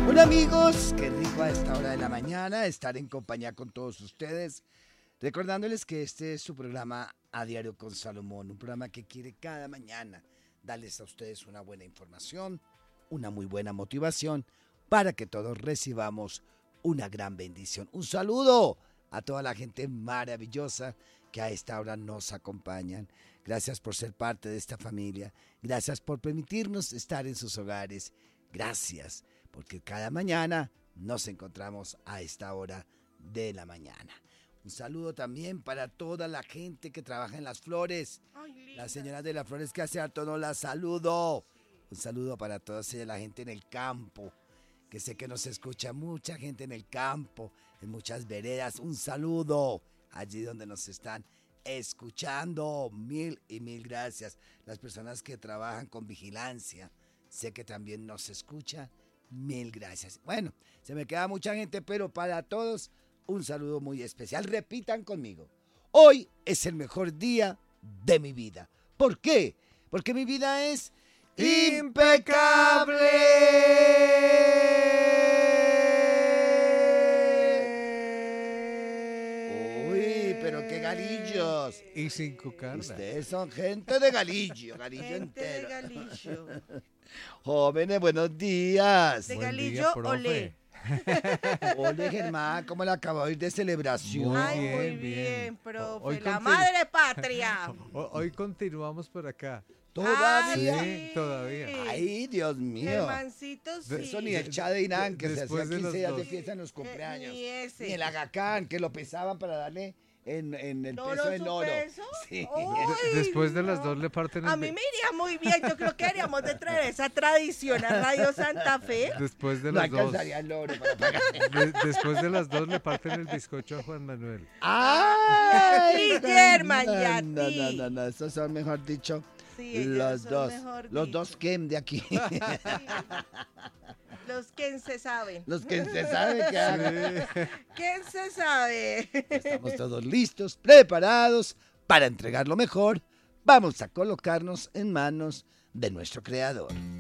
Hola amigos, qué rico a esta hora de la mañana estar en compañía con todos ustedes, recordándoles que este es su programa A Diario con Salomón, un programa que quiere cada mañana darles a ustedes una buena información, una muy buena motivación, para que todos recibamos una gran bendición. Un saludo a toda la gente maravillosa que a esta hora nos acompañan. Gracias por ser parte de esta familia, gracias por permitirnos estar en sus hogares, gracias porque cada mañana nos encontramos a esta hora de la mañana. Un saludo también para toda la gente que trabaja en las flores. Las señoras de las flores que hace harto no las saludo. Un saludo para toda la gente en el campo, que sé que nos escucha mucha gente en el campo, en muchas veredas. Un saludo allí donde nos están escuchando. Mil y mil gracias. Las personas que trabajan con vigilancia, sé que también nos escuchan. Mil gracias. Bueno, se me queda mucha gente, pero para todos un saludo muy especial. Repitan conmigo. Hoy es el mejor día de mi vida. ¿Por qué? Porque mi vida es impecable. Uy, pero qué galillos. Y sin cucarla. Ustedes son gente de galillo, galillo Gente entero. de Galillo. Jóvenes, buenos días. De Buen Galillo, día, profe. olé. Hola Germán, ¿cómo le acabo de ir de celebración? Muy Ay, bien, muy bien. bien, profe. Hoy La continu- madre patria. Hoy continuamos por acá. ¿Todavía? Sí, todavía. Ay, Dios mío. Germancito, sí. Eso ni el Chá de Irán, que se hacía Después de 15 los días de dos. fiesta en los cumpleaños. Ni ese. Ni el Agacán, que lo pesaban para darle en el ¿Loro peso en su oro. peso? Sí. Uy, Después de las no. dos le parten el A mí me iría muy bien. Yo creo que deberíamos de traer esa tradición a Radio Santa Fe. Después de No las dos. alcanzaría el oro para pagar. Después de las dos le parten el bizcocho a Juan Manuel. ¡Ay! Y Germán, y a no, ti. no, esos son, mejor dicho, Sí, ellos los son dos. mejor Los dicho. dos Kem de aquí. Sí. Los que se saben. Los que se sabe que hagan. ¿Quién se sabe? Estamos todos listos, preparados para entregar lo mejor. Vamos a colocarnos en manos de nuestro Creador.